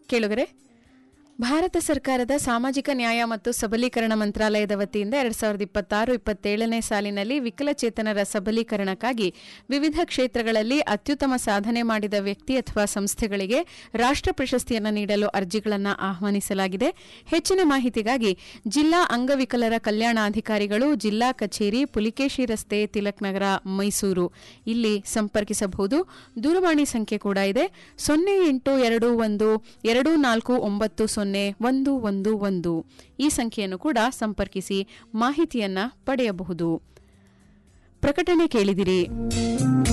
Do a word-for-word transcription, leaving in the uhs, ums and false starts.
ಕೇಳುಗರೆ, ಭಾರತ ಸರ್ಕಾರದ ಸಾಮಾಜಿಕ ನ್ಯಾಯ ಮತ್ತು ಸಬಲೀಕರಣ ಮಂತ್ರಾಲಯದ ವತಿಯಿಂದ ಎರಡ್ ಸಾವಿರದ ಇಪ್ಪತ್ತಾರು ಇಪ್ಪತ್ತೇಳನೇ ಸಾಲಿನಲ್ಲಿ ವಿಕಲಚೇತನರ ಸಬಲೀಕರಣಕ್ಕಾಗಿ ವಿವಿಧ ಕ್ಷೇತ್ರಗಳಲ್ಲಿ ಅತ್ಯುತ್ತಮ ಸಾಧನೆ ಮಾಡಿದ ವ್ಯಕ್ತಿ ಅಥವಾ ಸಂಸ್ಥೆಗಳಿಗೆ ರಾಷ್ಟ್ರ ಪ್ರಶಸ್ತಿಯನ್ನು ನೀಡಲು ಅರ್ಜಿಗಳನ್ನು ಆಹ್ವಾನಿಸಲಾಗಿದೆ. ಹೆಚ್ಚಿನ ಮಾಹಿತಿಗಾಗಿ ಜಿಲ್ಲಾ ಅಂಗವಿಕಲರ ಕಲ್ಯಾಣಾಧಿಕಾರಿಗಳು, ಜಿಲ್ಲಾ ಕಚೇರಿ, ಪುಲಿಕೇಶಿ ರಸ್ತೆ, ತಿಲಕ್ ನಗರ, ಮೈಸೂರು ಇಲ್ಲಿ ಸಂಪರ್ಕಿಸಬಹುದು. ದೂರವಾಣಿ ಸಂಖ್ಯೆ ಕೂಡ ಇದೆ, ಸೊನ್ನೆ ಎಂಟು ಎರಡು ಒಂದು ಎರಡು ನಾಲ್ಕು ಒಂಬತ್ತು ಸೊನ್ನೆ ಒಂದು ಒಂದು ಒಂದು. ಈ ಸಂಖ್ಯೆಯನ್ನು ಕೂಡ ಸಂಪರ್ಕಿಸಿ ಮಾಹಿತಿಯನ್ನ ಪಡೆಯಬಹುದು. ಪ್ರಕಟಣೆ ಕೇಳಿದಿರಿ.